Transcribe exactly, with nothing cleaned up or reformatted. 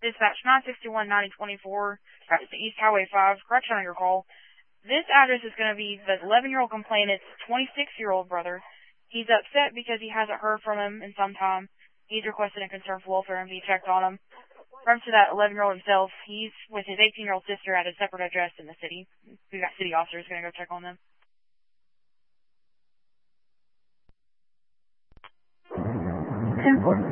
Dispatch nine sixty-one ninety twenty-four, that's the East Highway five, correction on your call. This address is going to be the eleven-year-old complainant's twenty-six-year-old brother. He's upset because he hasn't heard from him in some time. He's requested a concern for welfare and be checked on him. From to that eleven-year-old himself, he's with his eighteen-year-old sister at a separate address in the city. We got city officers going to go check on them. ten four.